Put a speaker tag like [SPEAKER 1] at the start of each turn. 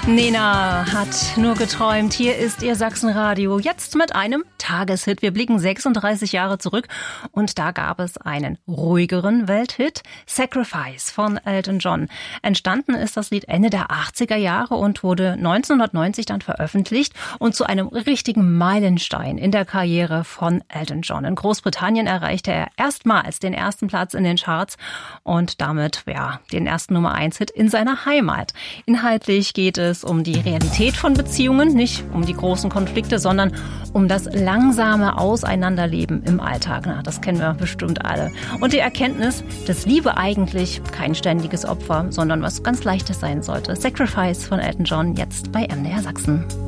[SPEAKER 1] Nena hat nur geträumt. Hier ist Ihr Sachsenradio. Jetzt mit einem Tageshit. Wir blicken 36 Jahre zurück und da gab es einen ruhigeren Welthit. Sacrifice von Elton John. Entstanden ist das Lied Ende der 80er Jahre und wurde 1990 dann veröffentlicht und zu einem richtigen Meilenstein in der Karriere von Elton John. In Großbritannien erreichte er erstmals den ersten Platz in den Charts und damit den ersten Nummer-1-Hit in seiner Heimat. Inhaltlich geht es um die Realität von Beziehungen, nicht um die großen Konflikte, sondern um das langsame Auseinanderleben im Alltag. Na, das kennen wir bestimmt alle. Und die Erkenntnis, dass Liebe eigentlich kein ständiges Opfer, sondern was ganz Leichtes sein sollte. Sacrifice von Elton John, jetzt bei MDR Sachsen.